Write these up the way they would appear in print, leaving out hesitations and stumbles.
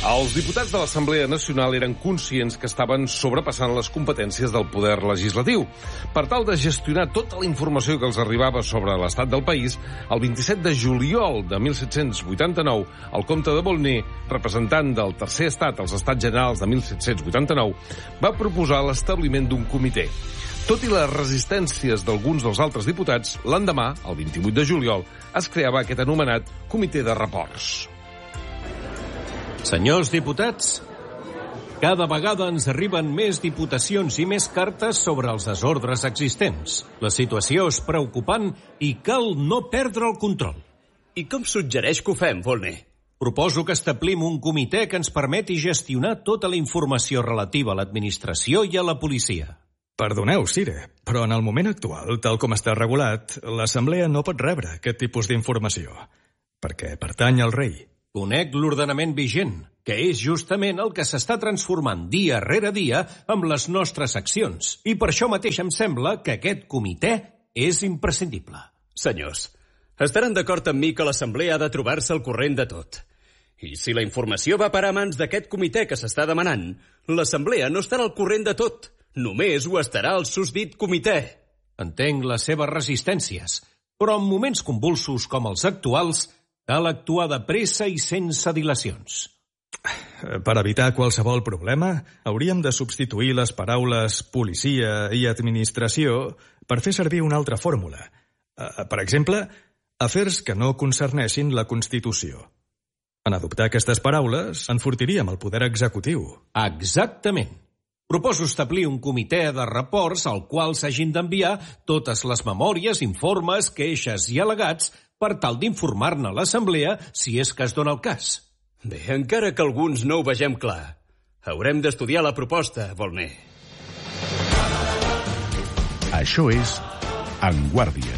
Els diputats de l'Assemblea Nacional eren conscients que estaven sobrepassant les competències del poder legislatiu. Per tal de gestionar tota la informació que els arribava sobre l'estat del país, el 27 de juliol de 1789, el comte de Volney, representant del Tercer Estat als Estats Generals de 1789, va proposar l'establiment d'un comitè. Tot i les resistències d'alguns dels altres diputats, l'endemà, el 28 de juliol, es creava aquest anomenat Comitè de Reports. Senyors diputats, cada vegada ens arriben més diputacions i més cartes sobre els desordres existents. La situació és preocupant i cal no perdre el control. I com suggereix que ho fem, Volney? Proposo que establim un comitè que ens permeti gestionar tota la informació relativa a l'administració i a la policia. Perdoneu, Sire, però en el moment actual, tal com està regulat, l'Assemblea no pot rebre aquest tipus d'informació, perquè pertany al rei. Conec l'ordenament vigent, que és justament el que s'està transformant dia rere dia amb les nostres accions. I per això mateix em sembla que aquest comitè és imprescindible. Senyors, estaran d'acord amb mi que l'Assemblea ha de trobar-se al corrent de tot. I si la informació va parar a mans d'aquest comitè que s'està demanant, l'Assemblea no estarà al corrent de tot. Només ho estarà el susdit comitè. Entenc les seves resistències, però en moments convulsos com els actuals cal actuar de pressa i sense dilacions. Per evitar qualsevol problema, hauríem de substituir les paraules policia i administració per fer servir una altra fórmula. Per exemple, afers que no concernessin la Constitució. En adoptar aquestes paraules, enfortiríem el poder executiu. Exactament. Proposo establir un comitè de reports al qual s'hagin d'enviar totes les memòries, informes, queixes i al·legats per tal d'informar-ne a l'Assemblea si és que es dona el cas. Bé, encara que alguns no ho vegem clar, haurem d'estudiar la proposta, Volney. Això és En Guàrdia.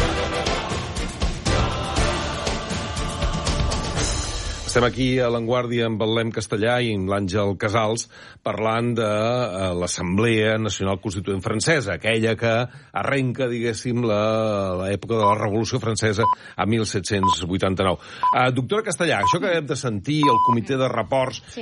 Estem aquí a l'Enguàrdia amb el Lem Castellà i amb l'Àngel Casals parlant de l'Assemblea Nacional Constituent Francesa, aquella que arrenca, diguéssim, l'època de la Revolució Francesa a 1789. Doctora Castellà, això que hem de sentir, el comitè de reports, sí.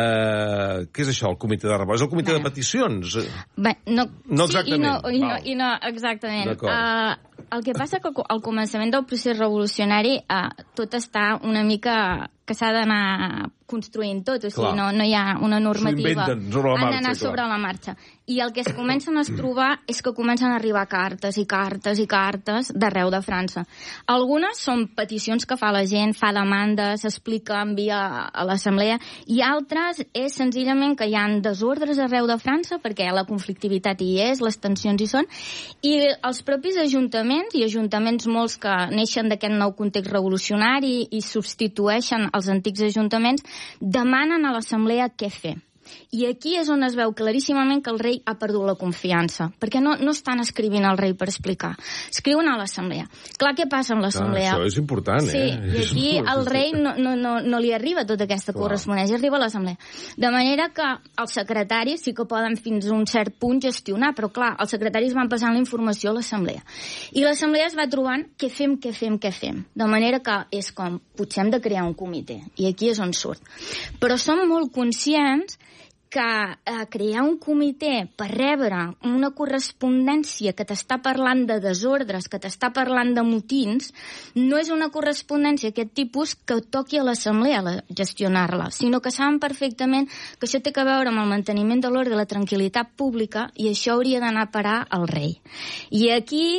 Què és això, el comitè de reports? És el comitè de peticions? Bé, no exactament. Sí i no exactament. El que passa que al començament del procés revolucionari tot està una mica que s'ha d'anar construint tot, o sigui, no hi ha una normativa. Han d'anar sobre la marxa. I el que es comencen a trobar és que comencen a arribar cartes i cartes i cartes d'arreu de França. Algunes són peticions que fa la gent, fa demandes, s'explica, envia a l'Assemblea, i altres és senzillament que hi ha desordres arreu de França, perquè la conflictivitat hi és, les tensions hi són, i els propis ajuntaments, i ajuntaments molts que neixen d'aquest nou context revolucionari i substitueixen els antics ajuntaments, demanen a l'Assemblea què fer. I aquí és on es veu claríssimament que el rei ha perdut la confiança, perquè no estan escrivint al rei per explicar, escriuen a l'Assemblea. Clar, què passa amb l'Assemblea? Això és important, Sí, i aquí al rei no li arriba tota aquesta correspondència, arriba a l'Assemblea. De manera que els secretaris sí que poden fins a un cert punt gestionar, però clar, els secretaris van passant la informació a l'Assemblea. I l'Assemblea es va trobant què fem. De manera que és com, potser hem de crear un comitè, i aquí és on surt. Però som molt conscients que crear un comitè per rebre una correspondència que t'està parlant de desordres, que t'està parlant de motins, no és una correspondència d'aquest tipus que toqui a l'Assemblea gestionar-la, sinó que saben perfectament que això té a veure amb el manteniment de l'ordre i la tranquil·litat pública, i això hauria d'anar a parar al rei. I aquí,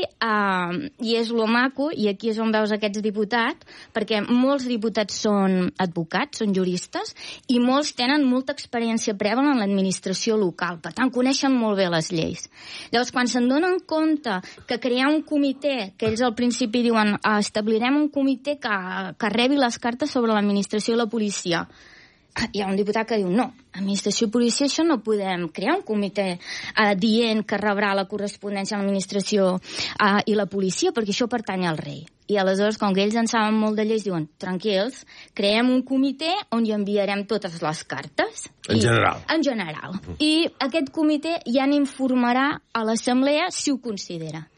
i és lo maco, i aquí és on veus aquests diputats, perquè molts diputats són advocats, són juristes, i molts tenen molta experiència prèvia en l'administració local, per tant coneixen molt bé les lleis. Llavors, quan se'n donen compte que crear un comitè, que ells al principi diuen establirem un comitè que rebi les cartes sobre l'administració i la policia, hi ha un diputat que diu no, administració i policia, això no podem crear un comitè dient que rebrà la correspondència a l'administració i la policia, perquè això pertany al rei. I aleshores, com que ells en saben molt de lleis, diuen, tranquils, creem un comitè on hi enviarem totes les cartes. En general. En general. I aquest comitè ja n'informarà a l'Assemblea si ho considera.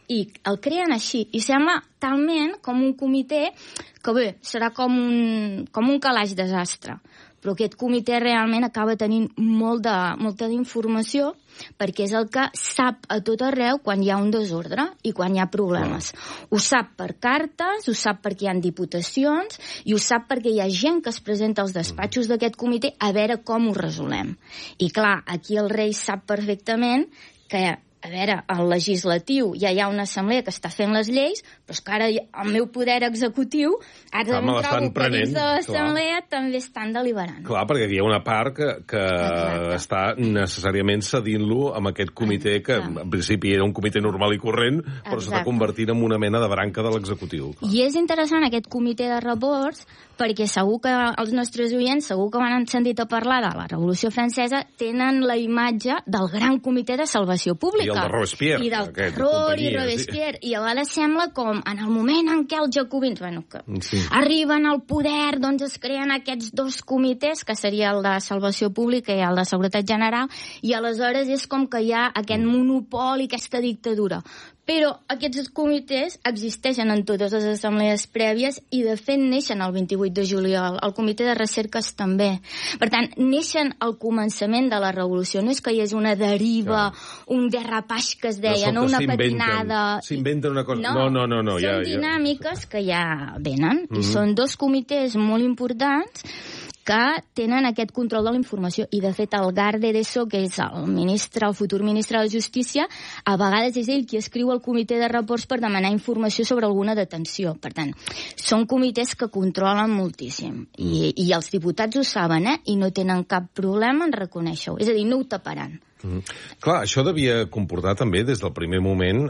I el creen així. I sembla talment com un comitè que, bé, serà com un calaix desastre. Però aquest comitè realment acaba tenint molta d'informació perquè és el que sap a tot arreu quan hi ha un desordre i quan hi ha problemes. Ho sap per cartes, ho sap perquè hi ha diputacions i ho sap perquè hi ha gent que es presenta als despatxos d'aquest comitè a veure com ho resolem. I clar, aquí el rei sap perfectament que a veure, al legislatiu ja hi ha una assemblea que està fent les lleis, però és que ara el meu poder executiu, ara de trobo que dins de l'assemblea també estan deliberant. Clar, perquè aquí hi ha una part que està necessàriament cedint-lo amb aquest comitè que en principi era un comitè normal i corrent, però s'està convertint en una mena de branca de l'executiu. I és interessant aquest comitè de reports perquè segur que els nostres oients, segur que van sentit a parlar de la Revolució Francesa, tenen la imatge del gran comitè de salvació pública. I el de Robespierre. I del terror i Robespierre. Sí. I a vegades sembla com en el moment en què els jacobins arriben al poder, doncs es creen aquests dos comitès, que seria el de salvació pública i el de seguretat general, i aleshores és com que hi ha aquest monopoli, aquesta dictadura. Però aquests comitès existeixen en totes les assemblees prèvies i, de fet, neixen el 28 de juliol. El comitè de recerques també. Per tant, neixen al començament de la revolució. No és que hi hagi una deriva, un derrapàs que es deia, no una patinada. S'inventen una cosa. No. Són dinàmiques que ja venen. I són dos comitès molt importants que tenen aquest control de la informació. I, de fet, el Garde de Sceaux, que és el futur ministre de Justícia, a vegades és ell qui escriu al comitè de reports per demanar informació sobre alguna detenció. Per tant, són comitès que controlen moltíssim. I els diputats ho saben, i no tenen cap problema en reconèixer-ho. És a dir, no ho taparan. Clar, això devia comportar també des del primer moment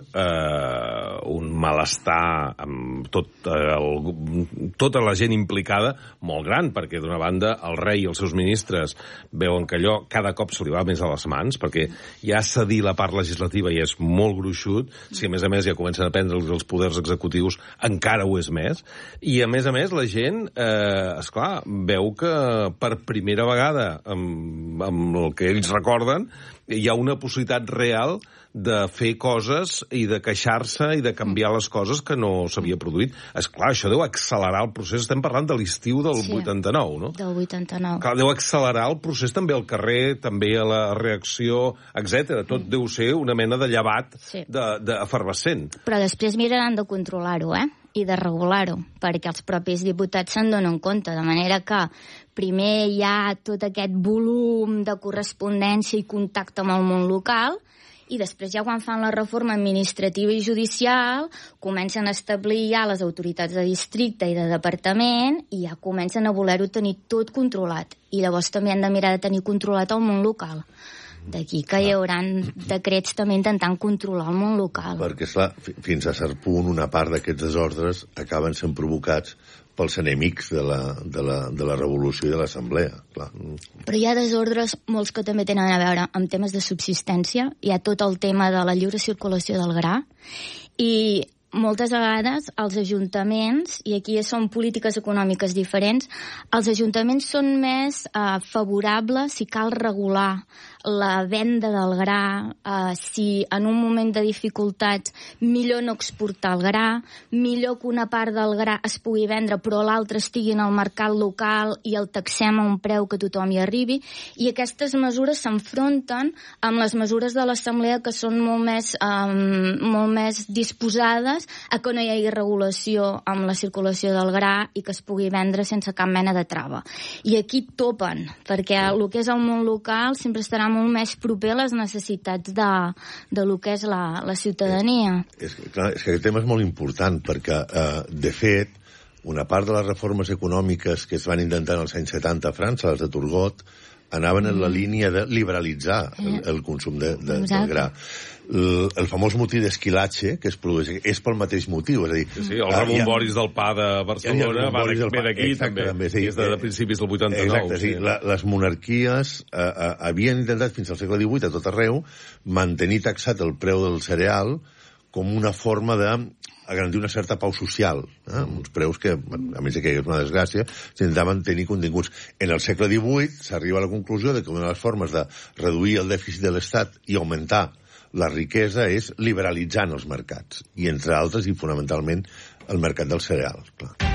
un malestar amb tota la gent implicada molt gran, perquè d'una banda el rei i els seus ministres veuen que allò cada cop se li va més a les mans, perquè ja cedir la part legislativa ja és molt gruixut, si a més ja comencen a prendre els poders executius encara ho és més, i a més la gent, esclar, veu que per primera vegada amb el que ells recorden hi ha una possibilitat real de fer coses i de queixar-se i de canviar les coses que no s'havia produït. Esclar, això deu accelerar el procés. Estem parlant de l'estiu del 89, no? Del 89. Clar, deu accelerar el procés també al carrer, també a la reacció, etc. Tot deu ser una mena de llevat d'efervescent. Però després miraran de controlar-ho, i de regular-ho, perquè els propis diputats se'n donen compte, de manera que primer hi ha tot aquest volum de correspondència i contacte amb el món local, i després ja quan fan la reforma administrativa i judicial comencen a establir ja les autoritats de districte i de departament i ja comencen a voler-ho tenir tot controlat. I llavors també han de mirar de tenir controlat el món local. D'aquí que hi haurà decrets també intentant controlar el món local. Perquè, esclar, fins a cert punt, una part d'aquests desordres acaben sent provocats pels enemics de la revolució i de l'assemblea, clar. Però hi ha desordres, molts que també tenen a veure amb temes de subsistència. Hi ha tot el tema de la lliure circulació del gra i moltes vegades els ajuntaments, i aquí són polítiques econòmiques diferents, els ajuntaments són més favorables si cal regular la venda del gra, si en un moment de dificultats millor no exportar el gra, millor que una part del gra es pugui vendre però l'altra estigui en el mercat local i el taxem a un preu que tothom hi arribi, i aquestes mesures s'enfronten amb les mesures de l'Assemblea que són molt més disposades a que no hi hagi regulació amb la circulació del gra i que es pugui vendre sense cap mena de trava. I aquí topen, perquè el que és el món local sempre estarà molt més proper a les necessitats de lo que és la ciutadania. És que aquest tema és molt important, perquè, de fet, una part de les reformes econòmiques que es van intentar als anys 70 a França, les de Turgot, anaven en la línia de liberalitzar el consum del gra. El famós motiu d'esquilatge que es produeix és pel mateix motiu, és a dir... Sí, el rebomboris del pa de Barcelona ve d'aquí, també, és de principis del 89. Exacte, sí. Les monarquies havien intentat fins al segle XVIII a tot arreu mantenir taxat el preu del cereal com una forma de garantir una certa pau social, uns preus que, a més que és una desgràcia, s'intentaven tenir continguts. En el segle XVIII s'arriba a la conclusió de que una de les formes de reduir el dèficit de l'Estat i augmentar la riquesa és liberalitzant els mercats, i entre altres, i fonamentalment, el mercat dels cereals, clar.